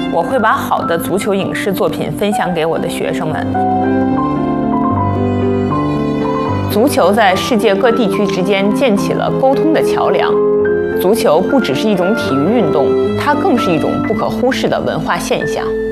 我会把好的足球影视作品分享给我的学生们。足球在世界各地区之间建起了沟通的桥梁。足球不只是一种体育运动，它更是一种不可忽视的文化现象。